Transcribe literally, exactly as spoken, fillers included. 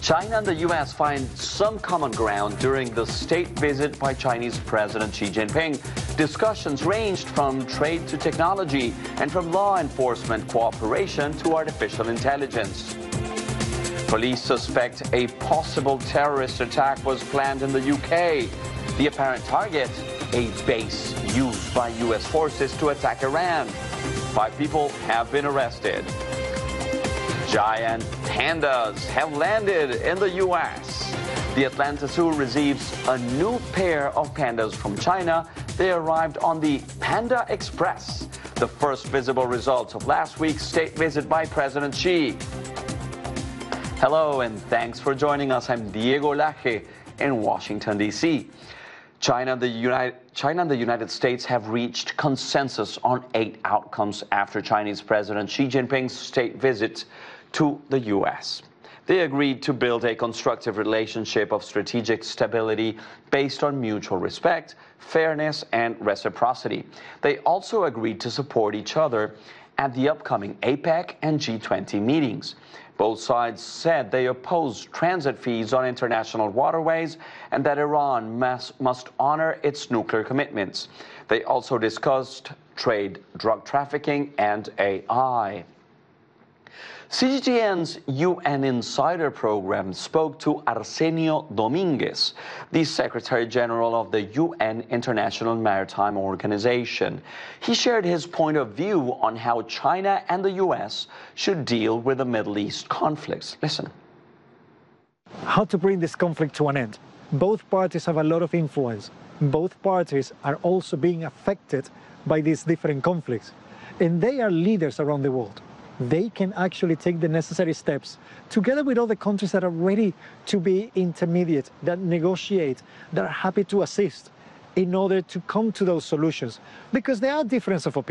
China and the U S find some common ground during the state visit by Chinese President Xi Jinping. Discussions ranged from trade to technology and from law enforcement cooperation to artificial intelligence. Police suspect a possible terrorist attack was planned in the U K. The apparent target, a base used by U S forces to attack Iran. Five people have been arrested. Giant pandas have landed in the U S. The Atlanta Zoo receives a new pair of pandas from China. They arrived on the Panda Express, the first visible results of last week's state visit by President Xi. Hello and thanks for joining us. I'm Diego Laje in Washington, D C China and, the United, China and the United States have reached consensus on eight outcomes after Chinese President Xi Jinping's state visit to the U S. They agreed to build a constructive relationship of strategic stability based on mutual respect, fairness, and reciprocity. They also agreed to support each other at the upcoming APEC and G twenty meetings. Both sides said they oppose transit fees on international waterways and that Iran must, must honor its nuclear commitments. They also discussed trade, drug trafficking, and A I. C G T N's U N Insider program spoke to Arsenio Dominguez, the Secretary General of the U N International Maritime Organization. He shared his point of view on how China and the U S should deal with the Middle East conflicts. Listen. How to bring this conflict to an end? Both parties have a lot of influence. Both parties are also being affected by these different conflicts. And they are leaders around the world. They can actually take the necessary steps together with other countries that are ready to be intermediate, that negotiate, that are happy to assist in order to come to those solutions. Because there are differences of opinion.